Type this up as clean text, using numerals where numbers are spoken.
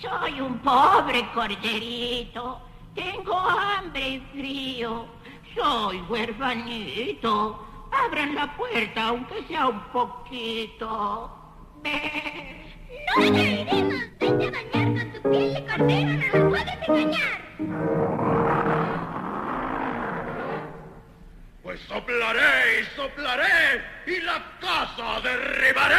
Soy un pobre corderito. Tengo hambre y frío. Soy huerfanito. Abran la puerta, aunque sea un poquito. ¡Ve! ¡No le creeremos! Vente a bañar con tu piel de cordero, no nos puedes engañar. Pues soplaré y soplaré y la casa derribaré.